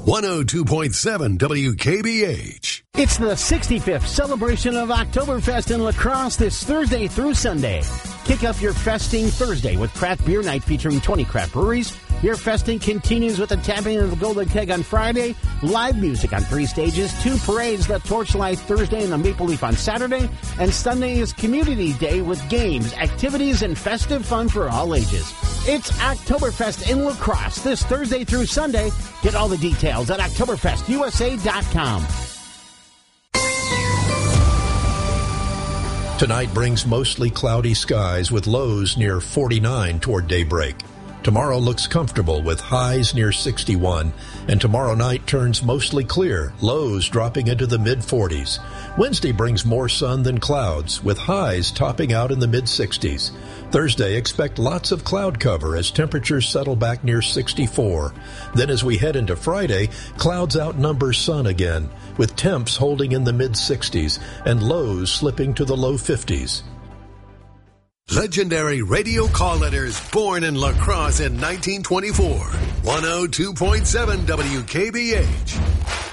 102.7 WKBH. It's the 65th celebration of Oktoberfest in La Crosse this Thursday through Sunday. Kick off your festing Thursday with craft beer night featuring 20 craft breweries. Your festing continues with the tapping of the Golden Keg on Friday, live music on 3 stages, 2 parades, the Torchlight Thursday and the Maple Leaf on Saturday, and Sunday is Community Day with games, activities, and festive fun for all ages. It's Oktoberfest in La Crosse this Thursday through Sunday. Get all the details at OktoberfestUSA.com. Tonight brings mostly cloudy skies with lows near 49 toward daybreak. Tomorrow looks comfortable with highs near 61, and tomorrow night turns mostly clear, lows dropping into the mid-40s. Wednesday brings more sun than clouds, with highs topping out in the mid-60s. Thursday, expect lots of cloud cover as temperatures settle back near 64. Then as we head into Friday, clouds outnumber sun again, with temps holding in the mid-60s and lows slipping to the low 50s. Legendary radio call letters born in La Crosse in 1924. 102.7 WKBH.